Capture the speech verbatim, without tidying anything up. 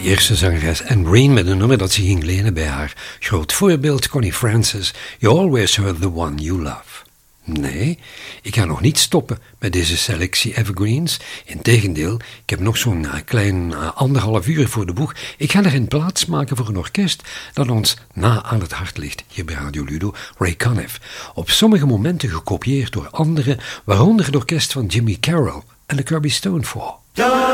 eerste zangeres Anne Green met een nummer dat ze ging lenen bij haar groot voorbeeld Connie Francis. You always heard the one you love. Nee, ik ga nog niet stoppen met deze selectie evergreens. Integendeel, ik heb nog zo'n uh, klein uh, anderhalf uur voor de boeg. Ik ga erin plaats maken voor een orkest dat ons na aan het hart ligt, hier bij Radio Ludo, Ray Conniff. Op sommige momenten gekopieerd door anderen, waaronder het orkest van Jimmy Carroll en de Kirby Stone Four.